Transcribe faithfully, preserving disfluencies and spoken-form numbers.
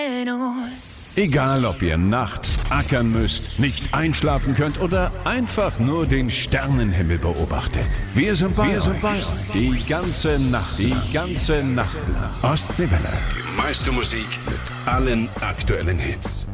Egal, ob ihr nachts ackern müsst, nicht einschlafen könnt oder einfach nur den Sternenhimmel beobachtet. Wir sind bei, Wir euch. Sind bei euch. Die ganze Nacht. Die ganze Nacht lang. Ostseewelle. Die meiste Musik mit allen aktuellen Hits.